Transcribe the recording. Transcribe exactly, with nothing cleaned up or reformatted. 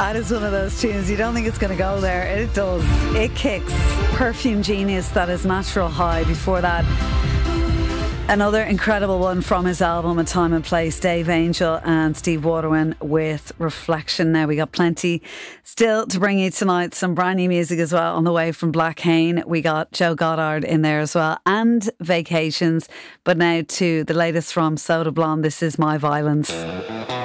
That is one of those tunes you don't think it's going to go there. It does. It kicks. Perfume Genius, that is Natural High. Before that, another incredible one from his album A Time and Place, Dave Angel and Steve Waterman with Reflection. Now we got plenty still to bring you tonight. Some brand new music as well on the way from Black Cane. We got Joe Goddard in there as well, and Vacations. But now to the latest from Soda Blonde. This is My Violence.